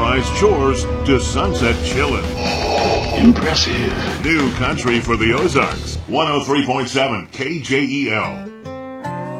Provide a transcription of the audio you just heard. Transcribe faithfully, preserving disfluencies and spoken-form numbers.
Sunrise chores to sunset chillin'. Impressive. New country for the Ozarks. one oh three point seven K J E L.